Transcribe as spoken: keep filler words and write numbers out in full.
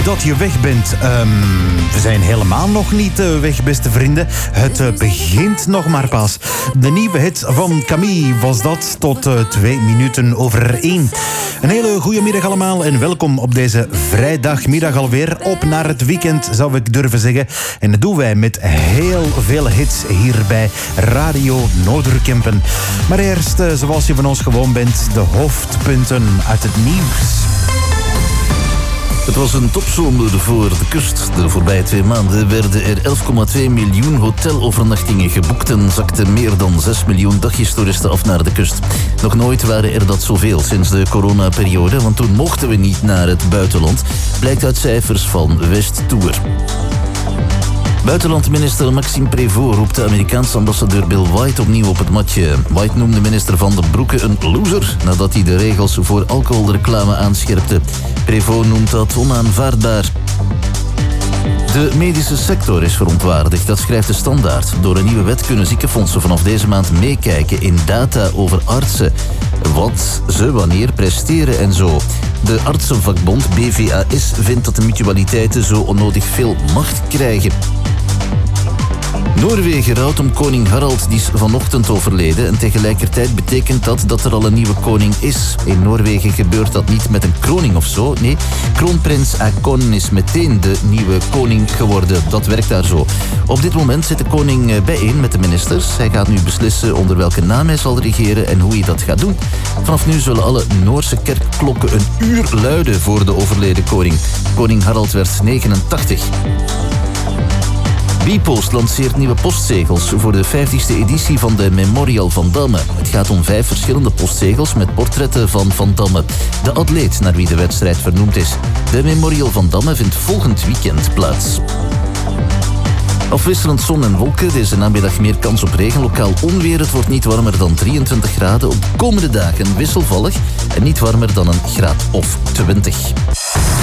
dat je weg bent. Um, we zijn helemaal nog niet uh, weg, beste vrienden. Het uh, begint nog maar pas. De nieuwe hit van Camille was dat tot uh, twee minuten over één. Een hele goede middag allemaal en welkom op deze vrijdagmiddag alweer. Op naar het weekend, zou ik durven zeggen. En dat doen wij met heel veel hits hier bij Radio Noorderkempen. Maar eerst, uh, zoals je van ons gewoon bent, de hoofdpunten uit het nieuws. Het was een topzomer voor de kust. De voorbije twee maanden werden er elf komma twee miljoen hotelovernachtingen geboekt en zakten meer dan zes miljoen dagjestoeristen af naar de kust. Nog nooit waren er dat zoveel sinds de coronaperiode, want toen mochten we niet naar het buitenland, blijkt uit cijfers van Westtour. Buitenlandminister Maxime Prévost roept de Amerikaanse ambassadeur Bill White opnieuw op het matje. White noemde minister Van den Broeke een loser nadat hij de regels voor alcoholreclame aanscherpte. Prévost noemt dat onaanvaardbaar. De medische sector is verontwaardigd, dat schrijft de Standaard. Door een nieuwe wet kunnen ziekenfondsen vanaf deze maand meekijken in data over artsen. Wat ze wanneer presteren en zo. De artsenvakbond B V A S vindt dat de mutualiteiten zo onnodig veel macht krijgen. Noorwegen rouwt om koning Harald, die is vanochtend overleden. En tegelijkertijd betekent dat dat er al een nieuwe koning is. In Noorwegen gebeurt dat niet met een kroning of zo. Nee, kroonprins Haakon is meteen de nieuwe koning geworden. Dat werkt daar zo. Op dit moment zit de koning bijeen met de ministers. Hij gaat nu beslissen onder welke naam hij zal regeren en hoe hij dat gaat doen. Vanaf nu zullen alle Noorse kerkklokken een uur luiden voor de overleden koning. Koning Harald werd negenentachtig. Bpost lanceert nieuwe postzegels voor de vijftigste editie van de Memorial Van Damme. Het gaat om vijf verschillende postzegels met portretten van Van Damme, de atleet naar wie de wedstrijd vernoemd is. De Memorial Van Damme vindt volgend weekend plaats. Afwisselend zon en wolken, deze namiddag meer kans op regen, lokaal onweer. Het wordt niet warmer dan drieëntwintig graden. Op de komende dagen wisselvallig en niet warmer dan een graad of twintig.